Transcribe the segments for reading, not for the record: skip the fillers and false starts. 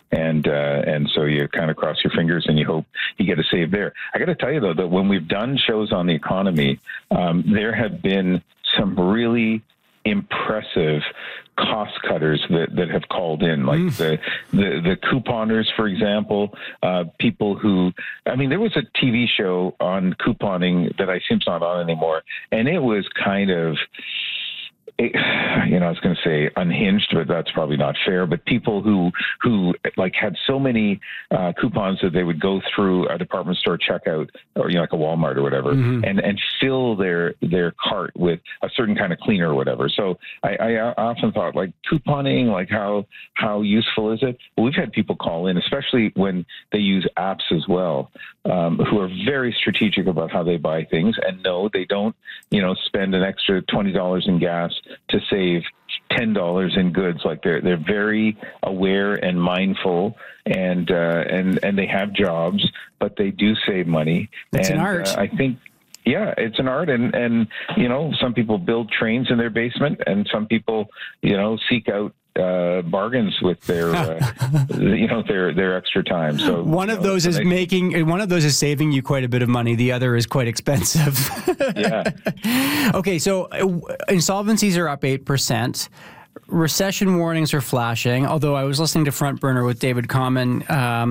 and so you kind of cross your fingers and you hope you get a save there. I got to tell you though that when we've done shows on the economy, there have been some really impressive cost cutters that have called in, like the couponers, for example, people who, I mean, there was a TV show on couponing that I assume is not on anymore, and it was kind of, I was going to say unhinged, but that's probably not fair. But people who like had so many coupons that they would go through a department store checkout, or like a Walmart or whatever, and fill their cart with a certain kind of cleaner or whatever. So I often thought, like, couponing, like how useful is it? Well, we've had people call in, especially when they use apps as well, who are very strategic about how they buy things, and no, they don't, spend an extra $20 in gas to save $10 in goods. Like they're very aware and mindful, and they have jobs, but they do save money. It's an art. I think. Yeah, it's an art, and some people build trains in their basement, and some people seek out bargains with their their extra time. So one of those is saving you quite a bit of money. The other is quite expensive. Yeah. Okay, so insolvencies are up 8%. Recession warnings are flashing, although I was listening to Front Burner with David Common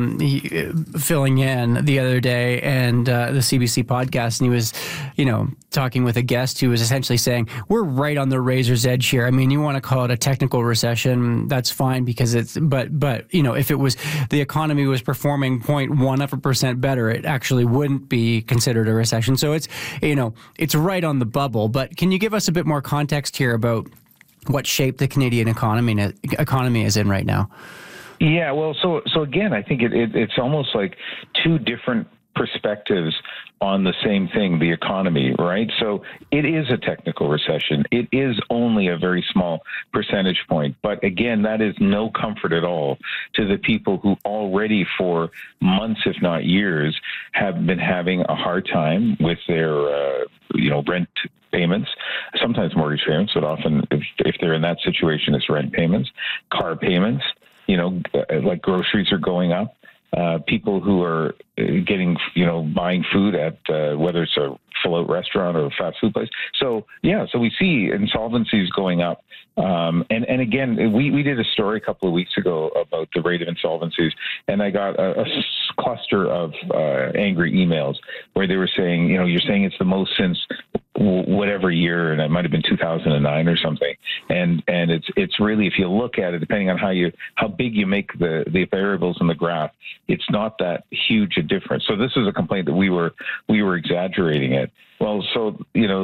filling in the other day, and the CBC podcast, and he was, talking with a guest who was essentially saying, we're right on the razor's edge here. I mean, you want to call it a technical recession, that's fine, because but if it was, the economy was performing 0.1% better, it actually wouldn't be considered a recession. So it's, it's right on the bubble. But can you give us a bit more context here about what shape the Canadian economy is in right now? Yeah, well, so again, I think it's almost like two different perspectives on the same thing, the economy, right? So it is a technical recession. It is only a very small percentage point. But again, that is no comfort at all to the people who already for months, if not years, have been having a hard time with their, rent payments, sometimes mortgage payments, but often if they're in that situation, it's rent payments, car payments, like groceries are going up. People who are buying food at whether it's a full-out restaurant or a fast food place. So we see insolvencies going up. And again, we did a story a couple of weeks ago about the rate of insolvencies, and I got a cluster of angry emails where they were saying, you're saying it's the most since whatever year, and it might have been 2009 or something. And it's really, if you look at it, depending on how big you make the variables in the graph, it's not that huge a difference. So this is a complaint that we were exaggerating it. Well, so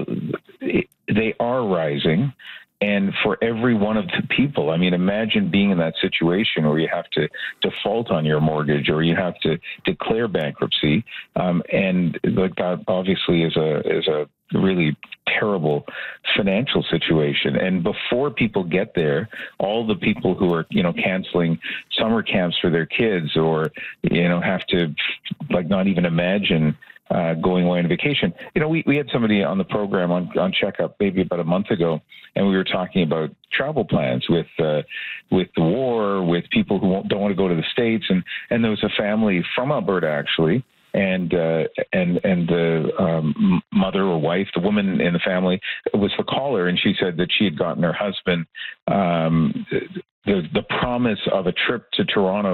they are rising. And for every one of the people, I mean, imagine being in that situation where you have to default on your mortgage or you have to declare bankruptcy. And like that obviously is a really terrible financial situation. And before people get there, all the people who are, canceling summer camps for their kids or, have to not even imagine going away on vacation. We had somebody on the program on Checkup maybe about a month ago, and we were talking about travel plans with the war, with people who don't want to go to the States, and there was a family from Alberta actually, and the mother or wife, the woman in the family, was the caller, and she said that she had gotten her husband the promise of a trip to Toronto